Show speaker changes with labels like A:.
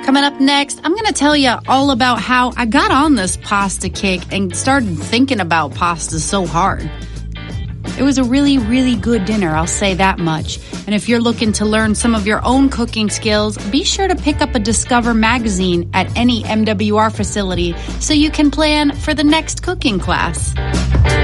A: Coming up next, I'm going to tell you all about how I got on this pasta kick and started thinking about pasta so hard. It was a really, really good dinner, I'll say that much. And if you're looking to learn some of your own cooking skills, be sure to pick up a Discover magazine at any MWR facility so you can plan for the next cooking class.